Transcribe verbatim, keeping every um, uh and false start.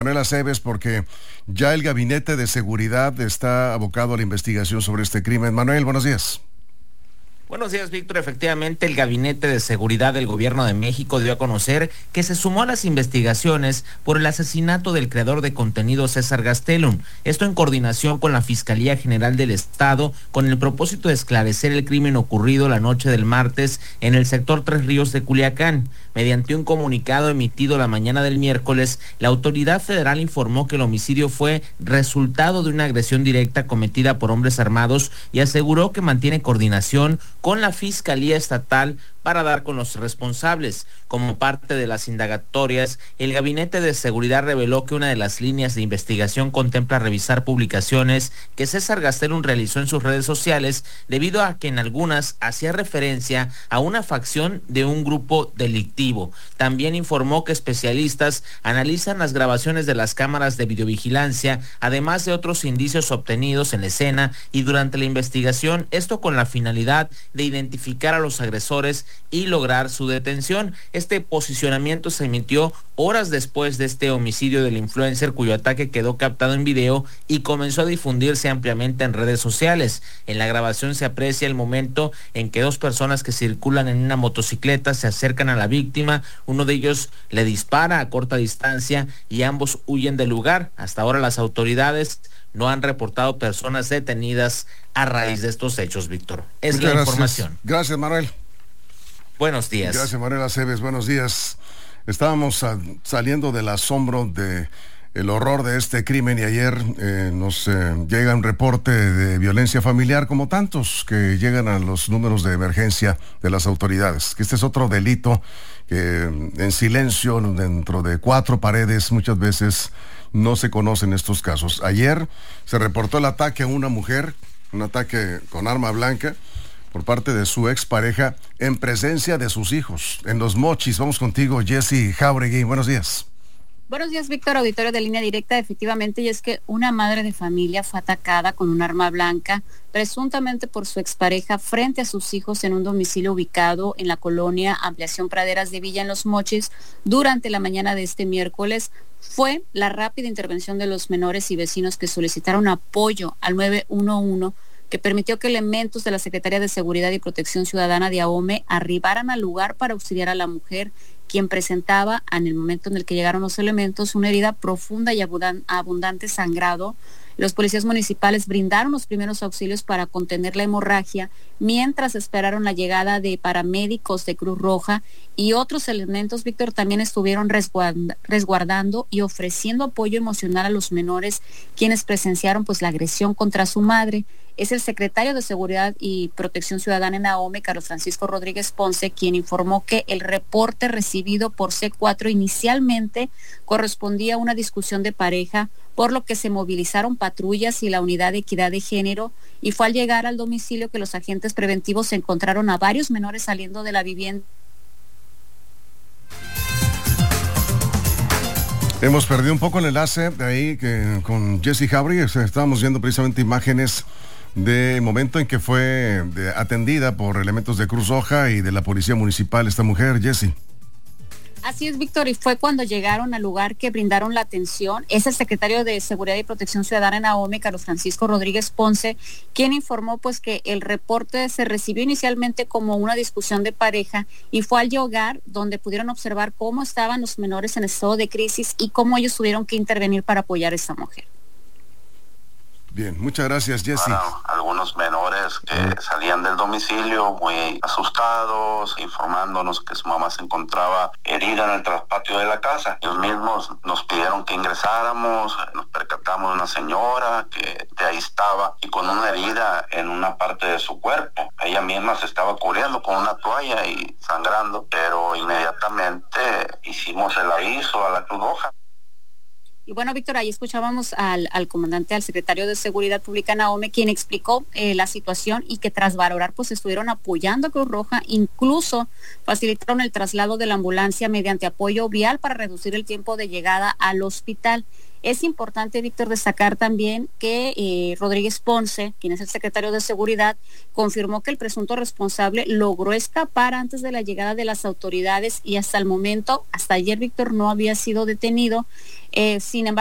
Manuel Aceves, porque ya el Gabinete de Seguridad está abocado a la investigación sobre este crimen. Manuel, buenos días. Buenos días, Víctor. Efectivamente, el Gabinete de Seguridad del Gobierno de México dio a conocer que se sumó a las investigaciones por el asesinato del creador de contenido César Gastelum. Esto en coordinación con la Fiscalía General del Estado, con el propósito de esclarecer el crimen ocurrido la noche del martes en el sector Tres Ríos de Culiacán. Mediante un comunicado emitido la mañana del miércoles, la autoridad federal informó que el homicidio fue resultado de una agresión directa cometida por hombres armados y aseguró que mantiene coordinación con la Fiscalía Estatal para dar con los responsables. Como parte de las indagatorias, el Gabinete de Seguridad reveló que una de las líneas de investigación contempla revisar publicaciones que César Gastelum realizó en sus redes sociales, debido a que en algunas hacía referencia a una facción de un grupo delictivo. También informó que especialistas analizan las grabaciones de las cámaras de videovigilancia, además de otros indicios obtenidos en la escena y durante la investigación, esto con la finalidad de identificar a los agresores y lograr su detención. Este posicionamiento se emitió horas después de este homicidio del influencer, cuyo ataque quedó captado en video y comenzó a difundirse ampliamente en redes sociales. En la grabación se aprecia el momento en que dos personas que circulan en una motocicleta se acercan a la víctima, uno de ellos le dispara a corta distancia y ambos huyen del lugar. Hasta ahora las autoridades no han reportado personas detenidas a raíz de estos hechos, Víctor. Es Muchas la gracias. información. Gracias, Manuel. Buenos días. Gracias, Manuel Aceves. Buenos días. Estábamos a, saliendo del asombro de el horror de este crimen y ayer eh, nos eh, llega un reporte de violencia familiar, como tantos que llegan a los números de emergencia de las autoridades. Que este es otro delito que en silencio, dentro de cuatro paredes, muchas veces no se conocen estos casos. Ayer se reportó el ataque a una mujer, un ataque con arma blanca, por parte de su expareja en presencia de sus hijos, en Los Mochis. Vamos contigo, Jessy Jauregui. Buenos días. Buenos días, Víctor, auditorio de Línea Directa. Efectivamente, y es que una madre de familia fue atacada con un arma blanca, presuntamente por su expareja, frente a sus hijos en un domicilio ubicado en la colonia Ampliación Praderas de Villa en Los Mochis durante la mañana de este miércoles. Fue la rápida intervención de los menores y vecinos que solicitaron apoyo al nueve uno uno, que permitió que elementos de la Secretaría de Seguridad y Protección Ciudadana de AHOME arribaran al lugar para auxiliar a la mujer, quien presentaba, en el momento en el que llegaron los elementos, una herida profunda y abundante sangrado. Los policías municipales brindaron los primeros auxilios para contener la hemorragia, mientras esperaron la llegada de paramédicos de Cruz Roja y otros elementos, Víctor, también estuvieron resguardando y ofreciendo apoyo emocional a los menores, quienes presenciaron pues la agresión contra su madre. Es el secretario de Seguridad y Protección Ciudadana en AHOME, Carlos Francisco Rodríguez Ponce, quien informó que el reporte recibido por C cuatro inicialmente correspondía a una discusión de pareja, por lo que se movilizaron patrullas y la unidad de equidad de género, y fue al llegar al domicilio que los agentes preventivos encontraron a varios menores saliendo de la vivienda. Hemos perdido un poco el enlace de ahí que, con Jessy Jauregui. Estábamos viendo precisamente imágenes del momento en que fue de, atendida por elementos de Cruz Roja y de la Policía Municipal esta mujer, Jessy. Así es, Víctor, y fue cuando llegaron al lugar que brindaron la atención. Es el secretario de Seguridad y Protección Ciudadana en AHOME, Carlos Francisco Rodríguez Ponce, quien informó pues que el reporte se recibió inicialmente como una discusión de pareja y fue al llegar donde pudieron observar cómo estaban los menores en estado de crisis y cómo ellos tuvieron que intervenir para apoyar a esta mujer. Bien, muchas gracias, Jessy. Para algunos menores que uh-huh. salían del domicilio muy asustados, informándonos que su mamá se encontraba herida en el traspatio de la casa. Ellos mismos nos pidieron que ingresáramos, nos percatamos de una señora que de ahí estaba y con una herida en una parte de su cuerpo. Ella misma se estaba cubriendo con una toalla y sangrando, pero inmediatamente hicimos el aviso a la Cruz Roja. Y bueno, Víctor, ahí escuchábamos al, al comandante, al secretario de Seguridad Pública en AHOME, quien explicó eh, la situación y que tras valorar, pues estuvieron apoyando a Cruz Roja, incluso facilitaron el traslado de la ambulancia mediante apoyo vial para reducir el tiempo de llegada al hospital. Es importante, Víctor, destacar también que eh, Rodríguez Ponce, quien es el secretario de Seguridad, confirmó que el presunto responsable logró escapar antes de la llegada de las autoridades y hasta el momento, hasta ayer, Víctor, no había sido detenido. Eh, sin embargo,